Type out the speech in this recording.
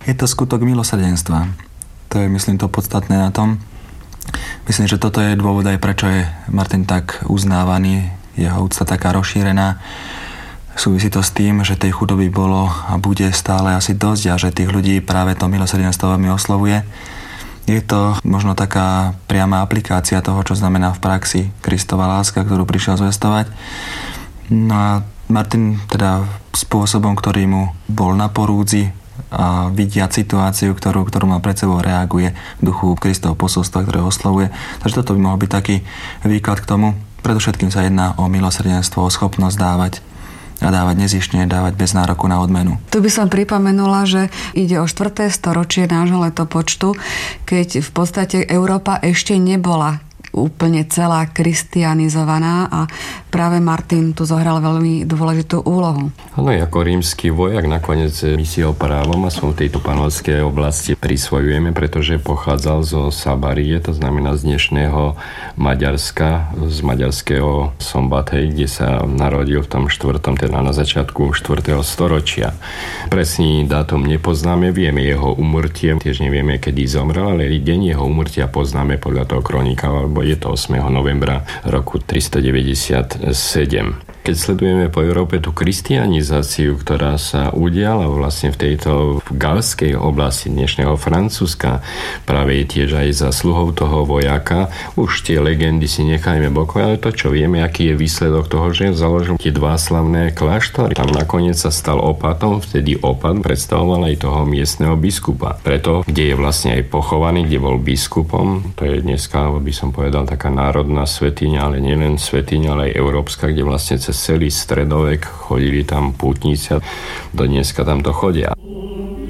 Je to skutok milosrdenstva. To je, myslím, to podstatné na tom. Myslím, že toto je dôvod aj prečo je Martin tak uznávaný, jeho úcta taká rozšírená. Súvisí to s tým, že tej chudoby bolo a bude stále asi dosť a že tých ľudí práve to milosrdenstvo veľmi oslovuje. Je to možno taká priama aplikácia toho, čo znamená v praxi Kristova láska, ktorú prišiel zvestovať. No a Martin teda spôsobom, ktorý mu bol na porúdzi a vidiať situáciu, ktorú má pred sebou, reaguje v duchu Kristovho posolstva, ktoré oslovuje. Takže toto by mohol byť taký výklad k tomu. Predovšetkým sa jedná o milosrdenstvo, o schopnosť dávať a dávať nezištne, dávať bez nároku na odmenu. Tu by som pripomenula, že ide o 4. storočie nášho letopočtu, keď v podstate Európa ešte nebola úplne celá kristianizovaná a práve Martin tu zohral veľmi dôležitú úlohu. Áno, ako rímsky vojak nakoniec misiou právom a som v tejto panovskej oblasti prisvojujeme, pretože pochádzal zo Sabarie, to znamená z dnešného Maďarska, z maďarského Szombathely, kde sa narodil v tom 4., teda na začiatku 4. storočia. Presný dátum nepoznáme, vieme jeho úmrtie, tiež nevieme, kedy zomrel, ale deň jeho úmrtia poznáme podľa toho kronika, alebo je to 8. novembra roku 397. Keď sledujeme po Európe tú kristianizáciu, ktorá sa udiala vlastne v tejto galskej oblasti dnešného Francúzska, práve je tiež aj zasluhou toho vojaka, už tie legendy si nechajme bokom, ale to, čo vieme, aký je výsledok toho, že založil tie 2 slavné kláštory. Tam nakoniec sa stal opatom, vtedy opat predstavoval aj toho miestneho biskupa. Preto, kde je vlastne aj pochovaný, kde bol biskupom, to je dneska, by som povedal, taká národná svätyňa, ale nielen svätyňa, ale aj európska, kde vlastne cez celý stredovek chodili tam pútnici, do dneska tam to chodia.